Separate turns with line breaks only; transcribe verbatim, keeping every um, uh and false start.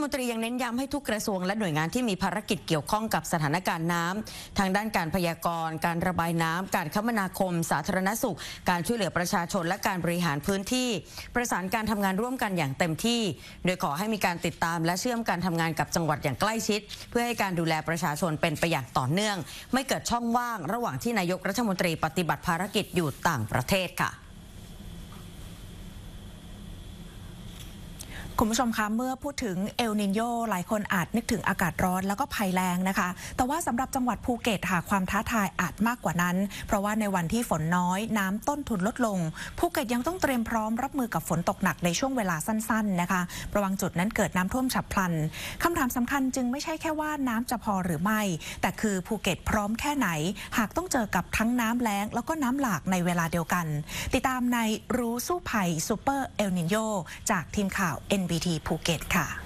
มนตรียังเน้นย้ำให้ทุกกระทรวงและหน่วยงานที่มีภารกิจเกี่ยวข้องกับสถานการณ์น้ำทางด้านการพยากรณ์การระบายน้ำการคมนาคมสาธารณสุขการช่วยเหลือประชาชนและการบริหารพื้นที่ประสานการทำงานร่วมกันอย่างเต็มที่โดยขอให้มีการติดตามและเชื่อมการทำงานกับจังหวัดอย่างใกล้ชิดเพื่อให้การดูแลประชาชนเป็นไปอย่างต่อเนื่องไม่เกิดช่องว่างระหว่างที่นายกรัฐมนตรีปฏิบัติภารกิจอยู่ต่างประเทศค่ะ
คุณผู้ชมคะเมื่อพูดถึงเอลนิโญหลายคนอาจนึกถึงอากาศร้อนแล้วก็ภัยแล้งนะคะแต่ว่าสำหรับจังหวัดภูเก็ตค่ะความท้าทายอาจมากกว่านั้นเพราะว่าในวันที่ฝนน้อยน้ำต้นทุนลดลงภูเก็ตยังต้องเตรียมพร้อมรับมือกับฝนตกหนักในช่วงเวลาสั้นๆนะคะระวังจุดนั้นเกิดน้ำท่วมฉับพลันคำถามสำคัญจึงไม่ใช่แค่ว่าน้ำจะพอหรือไม่แต่คือภูเก็ตพร้อมแค่ไหนหากต้องเจอกับทั้งน้ำแล้งแล้วก็น้ำหลากในเวลาเดียวกันติดตามในรู้สู้ภัยซูเปอร์เอลนิโญจากทีมข่าว เอ็น บี ที ภูเก็ตค่ะ